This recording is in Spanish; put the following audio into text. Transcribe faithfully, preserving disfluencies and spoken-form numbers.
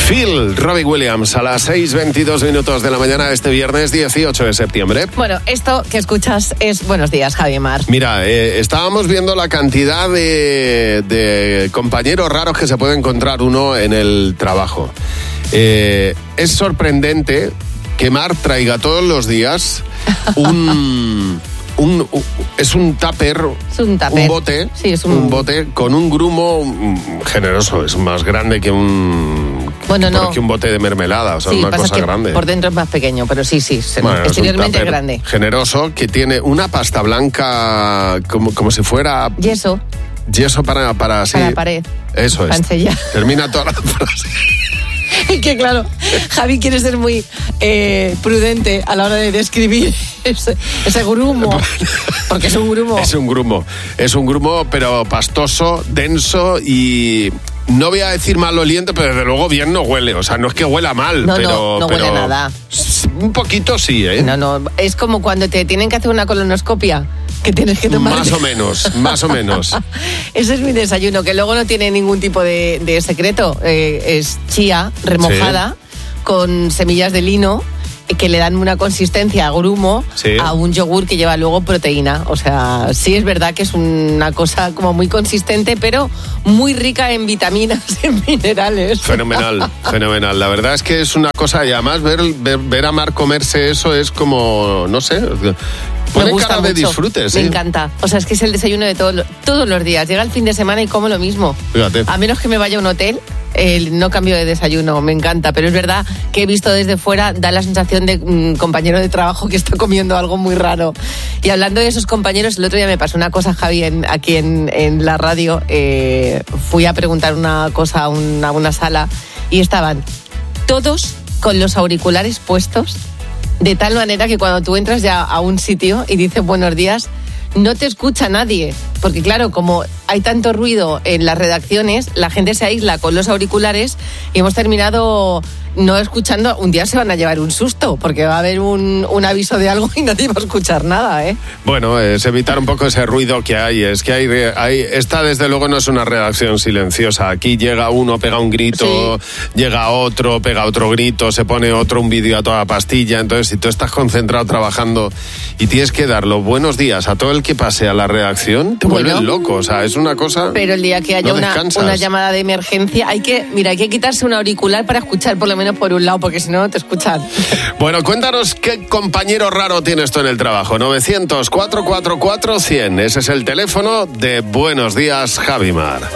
Phil, Robbie Williams, a las seis veintidós minutos de la mañana este viernes dieciocho de septiembre. Bueno, esto que escuchas es Buenos Días, Javi Mar. Mira, eh, estábamos viendo la cantidad de, de compañeros raros que se puede encontrar uno en el trabajo. Eh, es sorprendente que Mar traiga todos los días un... Un, un, es un tupper, es un, tupper. un bote, sí, es un... un bote con un grumo generoso, es más grande que un bueno, no. que un bote de mermelada, o sea, sí, una pasa cosa que grande. Por dentro es más pequeño, pero sí, sí, bueno, exteriormente es, es grande. Generoso, que tiene una pasta blanca como, como si fuera... Yeso. Yeso para... Para, sí, para la pared. Eso es. Pancella. Termina toda la frase. Es que claro, Javi quiere ser muy eh, prudente a la hora de describir ese, ese grumo, porque es un grumo. Es un grumo, es un grumo, pero pastoso, denso y... No voy a decir maloliente, pero desde luego bien no huele. O sea, no es que huela mal, no, pero... No, no pero huele nada. Un poquito sí, ¿eh? No, no, es como cuando te tienen que hacer una colonoscopia, que tienes que tomar... Más o menos, más o menos. Ese es mi desayuno, que luego no tiene ningún tipo de, de secreto. Eh, es chía remojada, sí, con semillas de lino, que le dan una consistencia a grumo, sí, a un yogur que lleva luego proteína. O sea, sí es verdad que es una cosa como muy consistente, pero muy rica en vitaminas, en minerales. Fenomenal, fenomenal. La verdad es que es una cosa, y además ver, ver, ver a Mar comerse eso es como, no sé... Pone me gusta cara mucho. de disfrute, sí. Me encanta. O sea, es que es el desayuno de todo, todos los días. Llega el fin de semana y como lo mismo. Fíjate. A menos que me vaya a un hotel, eh, no cambio de desayuno. Me encanta. Pero es verdad que he visto desde fuera, da la sensación de un mm, compañero de trabajo que está comiendo algo muy raro. Y hablando de esos compañeros, el otro día me pasó una cosa, Javi, en, aquí en, en la radio. Eh, fui a preguntar una cosa a una, una sala y estaban todos con los auriculares puestos, de tal manera que cuando tú entras ya a un sitio y dices buenos días, no te escucha nadie. Porque claro, como hay tanto ruido en las redacciones, la gente se aísla con los auriculares y hemos terminado no escuchando. Un día se van a llevar un susto, porque va a haber un, un aviso de algo y nadie va a escuchar nada, ¿eh? Bueno, es evitar un poco ese ruido que hay. Es que hay, hay esta desde luego no es una redacción silenciosa. Aquí llega uno, pega un grito, sí, llega otro, pega otro grito, se pone otro un vídeo a toda pastilla. Entonces, si tú estás concentrado trabajando y tienes que dar los buenos días a todo el que pase a la redacción, te vuelves bueno, loco. O sea, es una cosa... Pero el día que haya no una, una llamada de emergencia, hay que, mira, hay que quitarse un auricular para escuchar por lo menos por un lado, porque si no, no te escuchan. Bueno, cuéntanos qué compañero raro tienes tú en el trabajo. novecientos, cuatrocientos cuarenta y cuatro, cien. Ese es el teléfono de Buenos Días, Javi Mar.